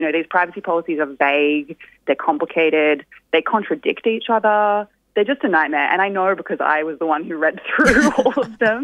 these privacy policies are vague, they're complicated, they contradict each other. They're just a nightmare. And I know because I was the one who read through all of them.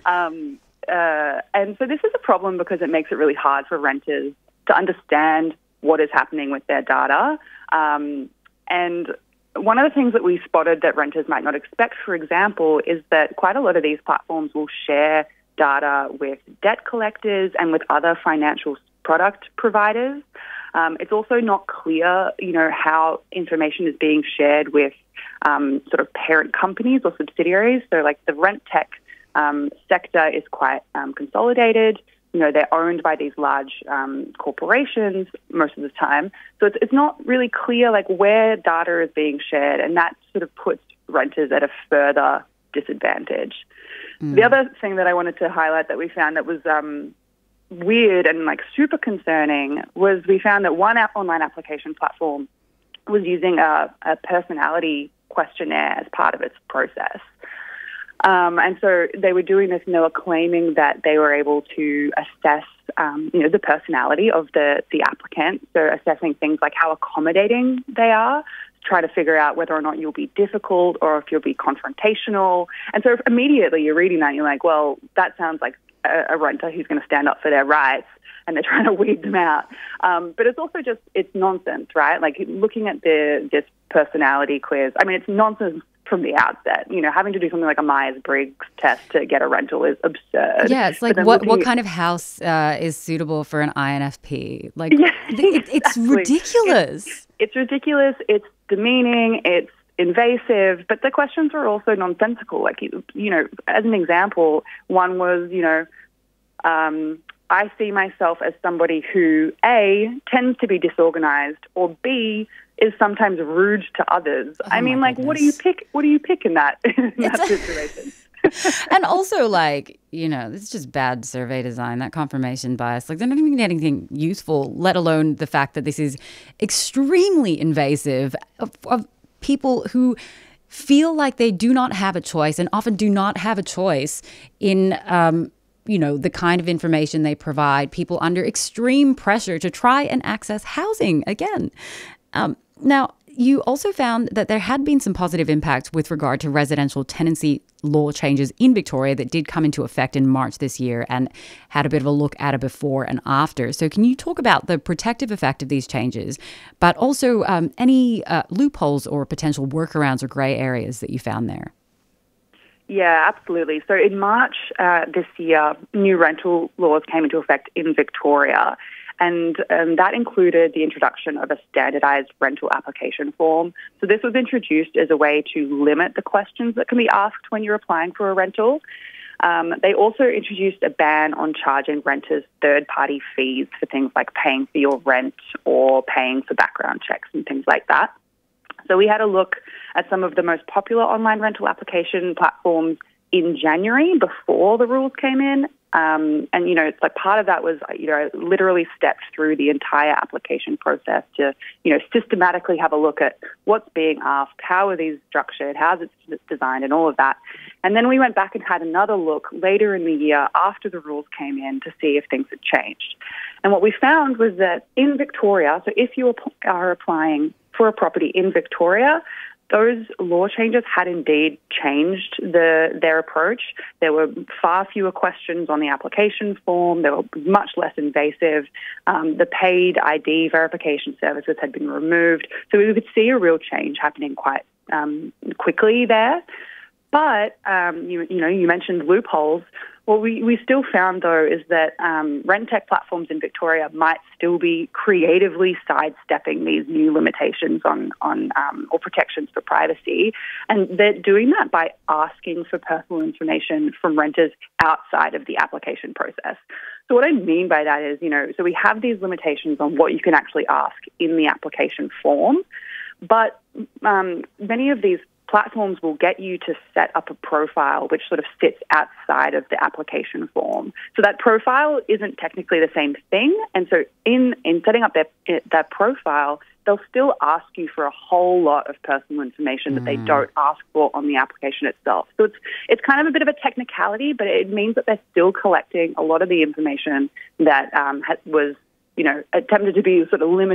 And so this is a problem because it makes it really hard for renters to understand what is happening with their data. And one of the things that we spotted that renters might not expect, for example, is that quite a lot of these platforms will share data with debt collectors and with other financial product providers. It's also not clear, how information is being shared with sort of parent companies or subsidiaries. So like the rent tech sector is quite consolidated. They're owned by these large corporations most of the time. So it's not really clear like where data is being shared, and that sort of puts renters at a further disadvantage. The other thing that I wanted to highlight that we found that was weird and like super concerning was we found that one online application platform was using a personality questionnaire as part of its process. And so they were doing this and they were claiming that they were able to assess, the personality of the applicant. So assessing things like how accommodating they are, try to figure out whether or not you'll be difficult or if you'll be confrontational. And so immediately you're reading that and you're like, well, that sounds like a renter who's going to stand up for their rights, and they're trying to weed them out. But it's also it's nonsense, right? Like looking at this personality quiz, I mean, it's nonsense from the outset. Having to do something like a Myers-Briggs test to get a rental is absurd. Yeah, it's like what kind of house is suitable for an INFP? Like, yeah, it's exactly. Ridiculous. It's ridiculous. It's demeaning. It's invasive. But the questions are also nonsensical. Like, as an example, one was, I see myself as somebody who, A, tends to be disorganized, or B, is sometimes rude to others. Oh, I mean, like, goodness. What do you pick in that situation? And also, like, it's just bad survey design, that confirmation bias. Like, they're not even getting anything useful, let alone the fact that this is extremely invasive of people who feel like they do not have a choice and often do not have a choice in the kind of information they provide, people under extreme pressure to try and access housing again. Now, you also found that there had been some positive impact with regard to residential tenancy law changes in Victoria that did come into effect in March this year, and had a bit of a look at it before and after. So can you talk about the protective effect of these changes, but also any loopholes or potential workarounds or grey areas that you found there? Yeah, absolutely. So in March this year, new rental laws came into effect in Victoria, and that included the introduction of a standardised rental application form. So this was introduced as a way to limit the questions that can be asked when you're applying for a rental. They also introduced a ban on charging renters third-party fees for things like paying for your rent or paying for background checks and things like that. So we had a look at some of the most popular online rental application platforms in January before the rules came in. And, it's like part of that was, I literally stepped through the entire application process to, systematically have a look at what's being asked, how are these structured, how's it designed, and all of that. And then we went back and had another look later in the year after the rules came in to see if things had changed. And what we found was that in Victoria, so if you are applying for a property in Victoria, those law changes had indeed changed their approach. There were far fewer questions on the application form. They were much less invasive. The paid ID verification services had been removed. So we could see a real change happening quite quickly there. But, you mentioned loopholes. What we still found, though, is that rent tech platforms in Victoria might still be creatively sidestepping these new limitations on or protections for privacy. And they're doing that by asking for personal information from renters outside of the application process. So what I mean by that is, so we have these limitations on what you can actually ask in the application form, but many of these platforms will get you to set up a profile which sort of sits outside of the application form. So that profile isn't technically the same thing. And so in setting up that profile, they'll still ask you for a whole lot of personal information that they don't ask for on the application itself. So it's kind of a bit of a technicality, but it means that they're still collecting a lot of the information that was attempted to be sort of limited